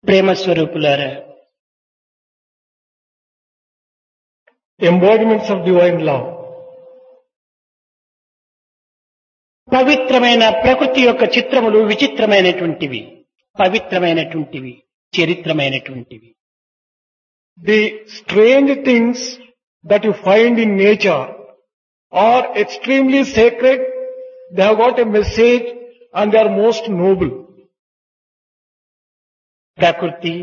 ప్రేమ స్వరూపులారా, embodiments of divine love. పవిత్రమైన ప్రకృతి యొక్క చిత్రములు విచిత్రమైనటువంటివి, పవిత్రమైనటువంటివి, చరిత్రమైనటువంటివి. The strange things that you find in nature are extremely sacred, they have got a message and they are most noble. ప్రకృతి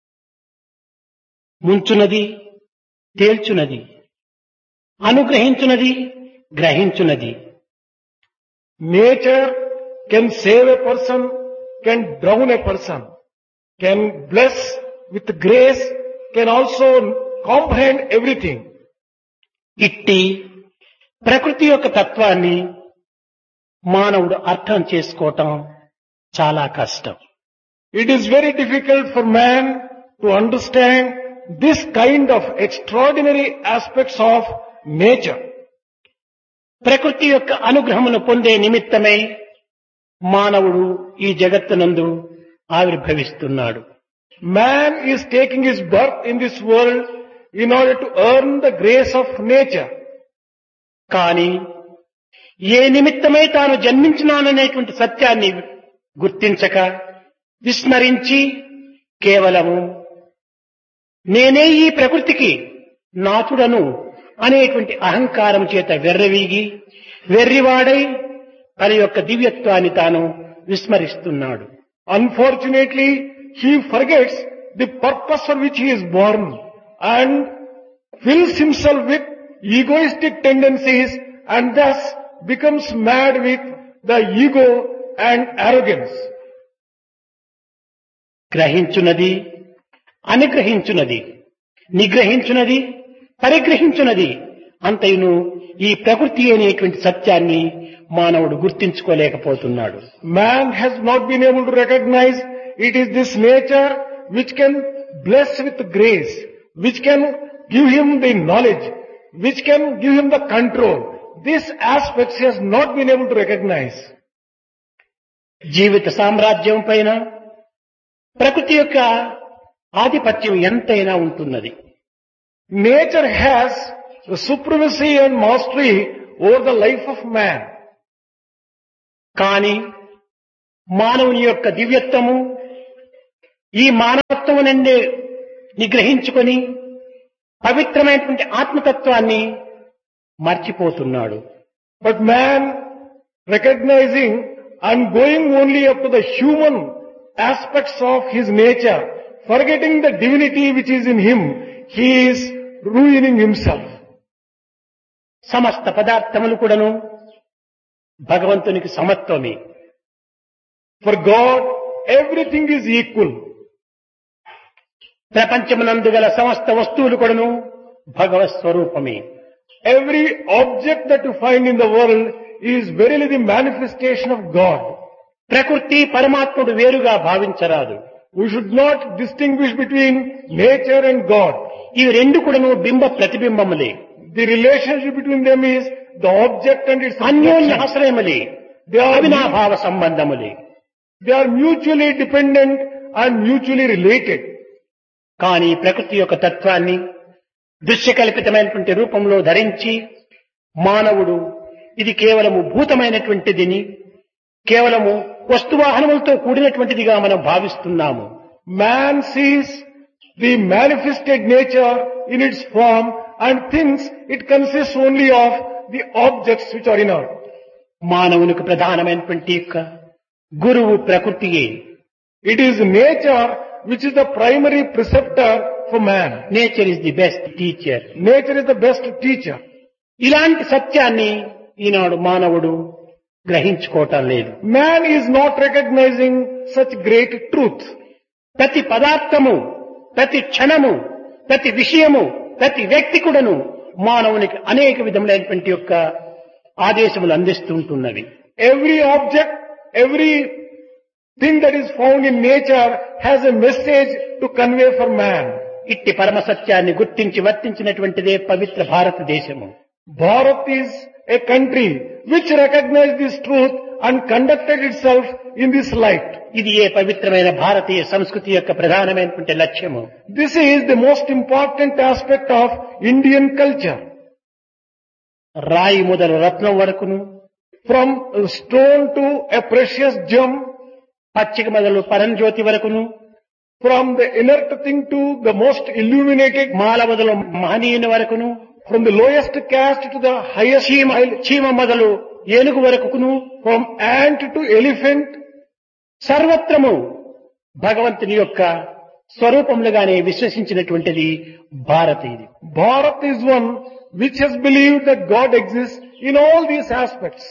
ముంచునది, తేల్చునది, అనుగ్రహించునది, గ్రహించునది. Nature can save a person, can drown a person, can bless with grace, can also comprehend everything. ఇట్టి ప్రకృతి యొక్క తత్వాన్ని మానవుడు అర్థం చేసుకోవటం చాలా కష్టం. It is very difficult for man to understand this kind of extraordinary aspects of nature. ప్రకృతి యొక్క అనుగ్రహమును పొందే నిమిత్తమై మానవుడు ఈ జగత్తునందు ఆవిర్భవిస్తున్నాడు. Man is taking his birth in this world in order to earn the grace of nature. కానీ ఏ నిమిత్తమై తాను జన్మించినాననేటువంటి సత్యాన్ని గుర్తించక విస్మరించి కేవలము నేనే ఈ ప్రకృతికి నాథుడను అనేటువంటి అహంకారం చేత వెర్రివాడై తన యొక్క దివ్యత్వాన్ని తాను విస్మరిస్తున్నాడు. Unfortunately, he forgets the purpose for which he is born and fills himself with egoistic tendencies and thus becomes mad with the ego and arrogance. గ్రహించునది, అనుగ్రహించునది, నిగ్రహించునది, పరిగ్రహించునది అంతయును ఈ ప్రకృతి అనేటువంటి సత్యాన్ని మానవుడు గుర్తించుకోలేకపోతున్నాడు. Man has not been able to recognize it is this nature which can bless with grace, which can give him the knowledge, which can give him the control. These aspects he has not been able to recognize. జీవిత సామ్రాజ్యం పైన ప్రకృతి యొక్క ఆధిపత్యం ఎంతైనా ఉంటున్నది. Nature has the supremacy and mastery over the life of man. కానీ మానవుని యొక్క దివ్యత్వము ఈ మానవత్వము నుండి నిగ్రహించుకొని పవిత్రమైనటువంటి ఆత్మతత్వాన్ని మర్చిపోతున్నాడు. But man, recognizing and going only up to the human aspects of his nature, forgetting the divinity which is in him, he is ruining himself. సమస్త పదార్థములు కూడాను భగవంతునికి సమత్వమే. For God, everything is equal. ప్రపంచమునందు గల సమస్త వస్తువులు కూడాను భగవత్ స్వరూపమే. Every object that you find in the world is verily the manifestation of God. ప్రకృతి పరమాత్ముడు వేరుగా భావించరాదు. We should not distinguish between nature and God. ఇవి రెండు కూడాను బింబ ప్రతిబింబములే. The relationship between them is the object and its అన్యోన్య reflection. ఆశ్రయములే, They అవినాభావ సంబంధములే. are mutually dependent and mutually related. కానీ ప్రకృతి యొక్క తత్వాన్ని దృశ్యకల్పితమైనటువంటి రూపంలో ధరించి మానవుడు ఇది కేవలము భూతమైనటువంటిదిని, కేవలము వస్తువాహనములతో కూడినటువంటిదిగా మనం భావిస్తున్నాము. Man sees the manifested nature in its form and thinks it consists only of the objects which are inert. మానవునికి ప్రధానమైనటువంటి యొక్క గురువు ప్రకృతియే. It is nature which is the primary preceptor for man. Nature is the best teacher. Nature is the best teacher. ఇలాంటి సత్యాన్ని ఈనాడు మానవుడు గ్రహించుకోవటం లేదు. Man is not recognizing such great truth. ప్రతి పదార్థము, ప్రతి క్షణము, ప్రతి విషయము, ప్రతి వ్యక్తి కూడాను మానవునికి అనేక విధములైనటువంటి యొక్క ఆదేశములు అందిస్తూ ఉంటున్నవి. Every object, every thing that is found in nature has a message to convey for man. ఇట్టి పరమ సత్యాన్ని గుర్తించి వర్తించినటువంటిదే పవిత్ర భారతదేశము. Bharat is a country which recognized this truth and conducted itself in this light. ఇది ఏ పవిత్రమైన భారతీయ సంస్కృతి యొక్క ప్రధానమైనటువంటి లక్ష్యము. This is the most important aspect of Indian culture. రాయి మొదలు రత్నం వరకును, From a stone to a precious gem, పచ్చిక మొదలు పరంజ్యోతి వరకును, from the inert thing to the most illuminated, మాల మొదలు మహనీయుని వరకును, from the lowest caste to the highest, చీమ మొదలు ఏనుగు వరకును, from ant to elephant, సర్వత్రము భగవంతుని యొక్క స్వరూపములుగానే విశ్వసించినటువంటిది భారత్. ఇది Bharat is one which has believed that God exists in all these aspects.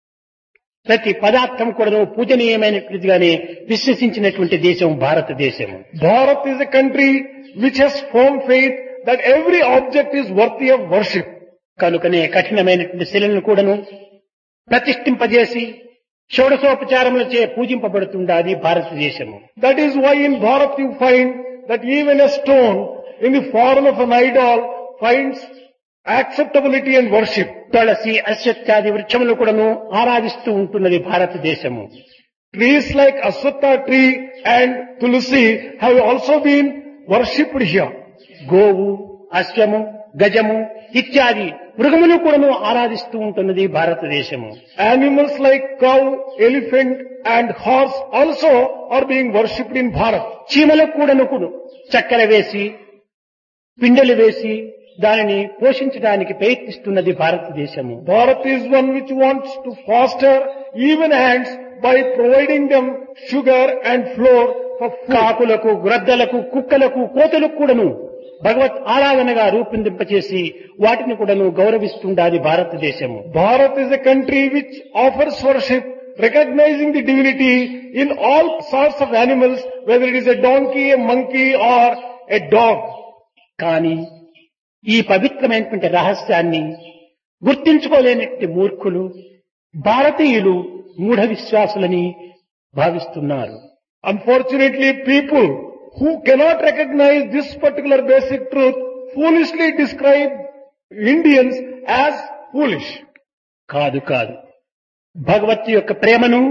ప్రతి పదార్థం కూడా పూజనీయమైనటువంటిదిగానే విశ్వసించినటువంటి దేశం భారతదేశం. Bharat is a country which has firm faith that every object is worthy of worship. కనుకనే కఠినమైనటువంటి శిలను కూడాను ప్రతిష్ఠింపజేసి షోడశోపచారములచే పూజింపబడుతుండాది భారతదేశము. That is why in Bharat you find that even a stone in the form of an idol finds acceptability and worship. తులసి, అశ్వత్థాది వృక్షములు కూడాను ఆరాధిస్తూ ఉంటున్నది భారతదేశము. Trees like Aswatha tree and Tulsi have also been worshipped here. గోవు, అశ్వము, గజము ఇత్యాది మృగములు కూడాను ఆరాధిస్తూ ఉంటున్నది భారతదేశము. Animals like cow, elephant and horse also are being worshipped in Bharat. చీమలకు కూడాను చక్కెర వేసి పిండెలు వేసి దానిని పోషించడానికి ప్రయత్నిస్తున్నది భారతదేశము. Bharat is one which wants to foster even ants by providing them sugar and flour for food. కాకులకు, గ్రద్దలకు, కుక్కలకు, కోతలకు కూడాను భగవత్ ఆరాధనగా రూపొందింపచేసి వాటిని కూడాను గౌరవిస్తుండాది భారతదేశము. Bharat is a country which offers worship, recognizing the divinity in all sorts of animals, whether it is a donkey, a monkey or a dog. కానీ ఈ పవిత్రమైనటువంటి రహస్యాన్ని గుర్తించుకోలేనటువంటి మూర్ఖులు భారతీయులు మూఢ విశ్వాసులని భావిస్తున్నారు. Unfortunately, people who cannot recognize this particular basic truth foolishly describe Indians as foolish. కాదు కాదు, భగవత్ యొక్క ప్రేమను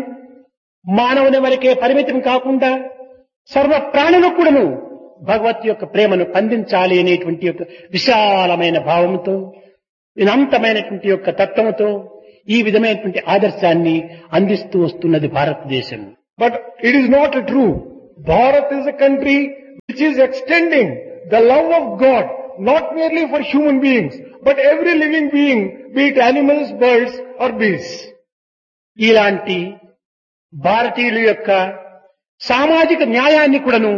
మానవుని వరకే పరిమితం కాకుండా సర్వ ప్రాణులకు కూడాను భగవత్ యొక్క ప్రేమను పండించాలి అనేటువంటి యొక్క విశాలమైన భావంతో, వినంతమైనటువంటి యొక్క తత్వముతో ఈ విధమైనటువంటి ఆదర్శాన్ని అందిస్తూ వస్తున్నది భారతదేశం. But it is not true. Bharat is a country which is extending the love of God not merely for human beings, but every living being, be it animals, birds or beasts. ఇలాంటి భారతీయుల యొక్క సామాజిక న్యాయాన్ని కూడాను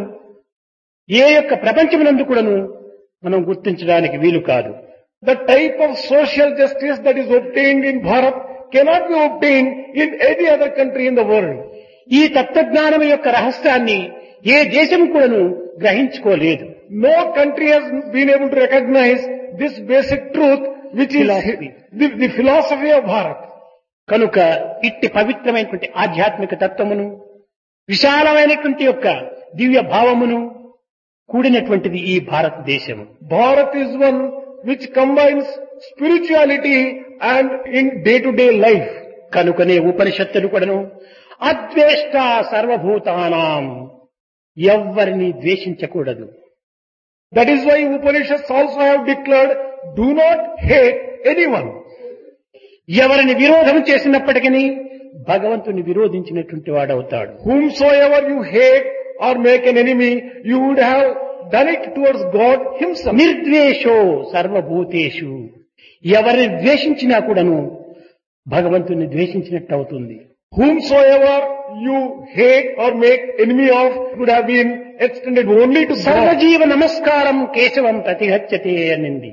ఏ యొక్క ప్రపంచమునందు కూడాను మనం గుర్తించడానికి వీలు కాదు. The type of social justice that is obtained in Bharat cannot be obtained in any other country in the world. ఈ తత్వజ్ఞానం యొక్క రహస్యాన్ని ఏ దేశం కూడాను గ్రహించుకోలేదు. No country has been able to recognize this basic truth, which is the philosophy of Bharat. కనుక ఇట్టి పవిత్రమైనటువంటి ఆధ్యాత్మిక తత్వమును, విశాలమైనటువంటి యొక్క దివ్య భావమును కూడినటువంటిది ఈ భారతదేశము. Bharat is one which combines spirituality and in day-to-day life. కనుకనే ఉపనిషత్తులు కూడాను అద్వేష్ట సర్వభూతానాం, ఎవ్వరిని ద్వేషించకూడదు. That is why Upanishads also have declared, do not hate anyone. ఎవరిని విరోధం చేసినప్పటికీ భగవంతుని విరోధించినటువంటి వాడవుతాడు. Whomsoever you hate or make an enemy, you would have done it towards God himself. నిర్ద్వేషో సర్వభూతేషు, ఎవరిని ద్వేషించినా కూడాను భగవంతుని ద్వేషించినట్టు అవుతుంది. Whomsoever you hate or make enemy of would have been extended only to God. సర్వజీవ నమస్కారం కేశవం ప్రతిహత్యతే అనింది.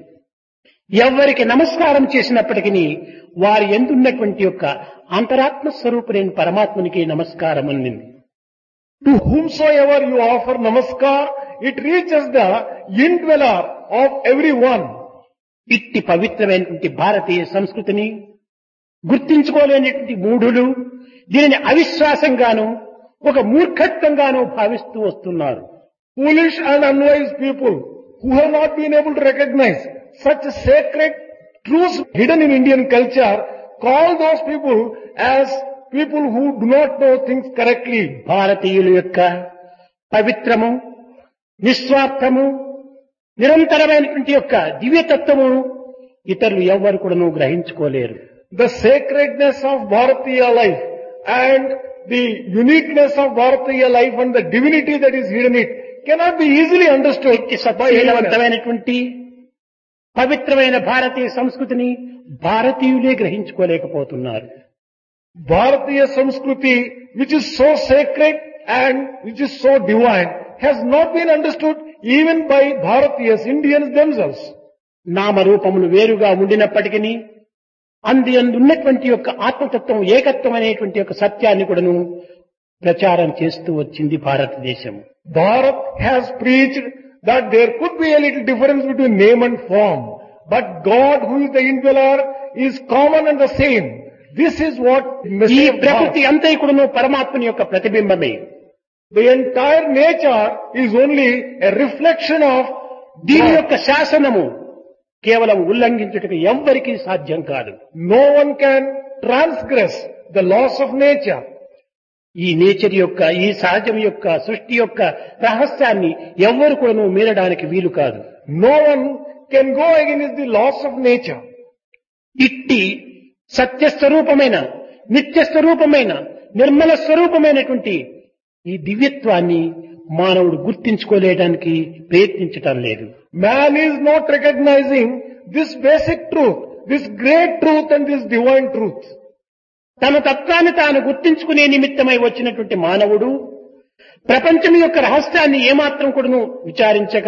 ఎవరికి నమస్కారం చేసినప్పటికీ వారి ఎందున్నటువంటి యొక్క అంతరాత్మ స్వరూపుడైన పరమాత్మనికి నమస్కారం అనింది. To whomsoever you offer namaskar, it reaches the indweller of everyone. ఇట్టి పవిత్రమైనటువంటి భారతీయ సంస్కృతిని గుర్తించుకోలేనటువంటి మూఢులు దీనిని అవిశ్వాసంగాను ఒక మూర్ఖత్వంగాను భావిస్తూ వస్తున్నారు. Foolish and unwise people who have not been able to recognize such a sacred truths hidden in Indian culture, call those people as people who do not know things correctly. భారతీయుల యొక్క పవిత్రము, నిస్వార్థము, నిరంతరమైనటువంటి యొక్క దివ్యతత్వము ఇతరులు ఎవ్వరు కూడాను గ్రహించుకోలేరు. The sacredness of Bharatiya life and the uniqueness of Bharatiya life and the divinity that is hidden in it cannot be easily understood by anyone else. సత్యవంతమైనటువంటి పవిత్రమైన భారతీయ సంస్కృతిని భారతీయులే గ్రహించుకోలేకపోతున్నారు. Bharatiya Samskruti, which is so sacred and which is so divine, has not been understood even by Bharatiyas, Indians themselves. నామరూపములు వేరుగా ఉండినప్పటికీ అందున్నటువంటి యొక్క ఆత్మతత్వం ఏకత్వం అనేటువంటి యొక్క సత్యాన్ని కూడాను ప్రచారం చేస్తూ వచ్చింది భారతదేశం. Bharat has preached that there could be a little difference between name and form, but God, who is the indweller, is common and the same. This is what ఈ message of ప్రకృతి Bharat. అంతా కూడాను పరమాత్మని యొక్క ప్రతిబింబమే. The entire nature is only a reflection of దీని God. యొక్క శాసనము కేవలం ఉల్లంఘించుటకు ఎవ్వరికీ సాధ్యం కాదు. No one can transgress the laws of nature. ఈ నేచర్ యొక్క, ఈ సహజం యొక్క, సృష్టి యొక్క రహస్యాన్ని ఎవ్వరు కూడాను మీరడానికి వీలు కాదు. No one can go against the laws of nature. ఇట్టి సత్యస్వరూపమైన, నిత్యస్వరూపమైన, నిర్మల స్వరూపమైనటువంటి ఈ దివ్యత్వాన్ని మానవుడు గుర్తించుకోలేడానికి ప్రయత్నించటం లేదు. Man is not recognizing this basic truth, this great truth and this divine truth. తన తత్వాన్ని తాను గుర్తించుకునే నిమిత్తమై వచ్చినటువంటి మానవుడు ప్రపంచం యొక్క రహస్యాన్ని ఏమాత్రం కూడాను విచారించక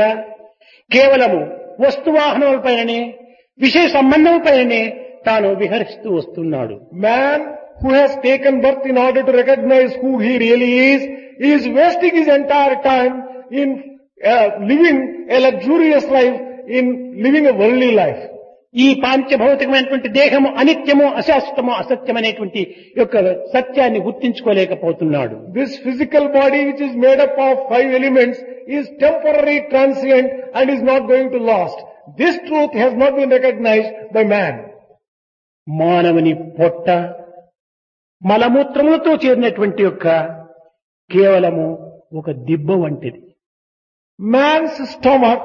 కేవలము వస్తువాహనములపైననే, విషయ సంబంధములపైననే తాను విహరిస్తూ వస్తున్నాడు. Man who has taken birth in order to recognize who he really is wasting his entire time in living a luxurious life, in living a worldly life. ఈ పాంచభౌతికమైనటువంటి దేహము అనిత్యము, అశాశ్వతము, అసత్యమైనటువంటి యొక్క సత్యాన్ని గుర్తించుకోలేకపోతున్నాడు. This physical body, which is made up of 5 elements, is temporary, transient and is not going to last. This truth has not been recognized by man. మానవుని పొట్ట మలమూత్రములతో చేరినటువంటి యొక్క కేవలము ఒక దిబ్బ వంటిది. Man's stomach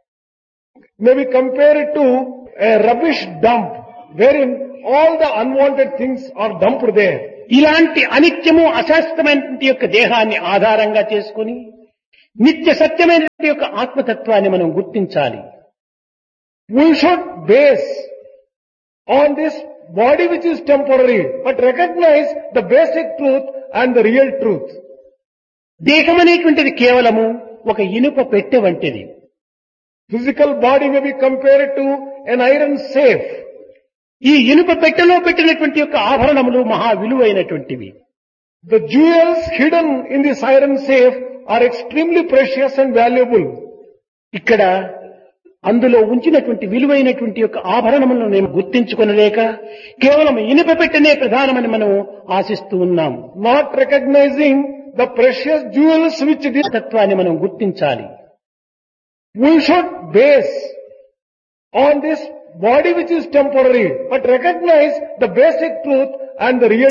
may be compared to a rubbish dump wherein all the unwanted things are dumped there. ఇలాంటి అనిత్యము, అశాశ్వతమైనటువంటి యొక్క దేహాన్ని ఆధారంగా చేసుకుని నిత్య సత్యమైనటువంటి యొక్క ఆత్మతత్వాన్ని మనం గుర్తించాలి. We should base on this body which is temporary, but recognize the basic truth and the real truth. దేహం అనేటువంటిది కేవలము ఒక ఇనుప పెట్టె వంటిది. Physical body may be compared to an iron safe. ఈ ఇనుప పెట్టెలో పెట్టినటువంటి యొక్క ఆభరణములు మహా విలువైనటువంటివి. The jewels hidden in this iron safe are extremely precious and valuable. ఇక్కడ అందులో ఉంచినటువంటి విలువైనటువంటి యొక్క ఆభరణములను మేము గుర్తించుకొనలేక కేవలం ఇనుప పెట్టెనే ప్రధానమని మనం ఆశిస్తూ ఉన్నాం. Not recognizing the precious jewels which this తత్వాన్ని మనం గుర్తించాలి. we should base on this body which is temporary, but recognize the basic truth and the real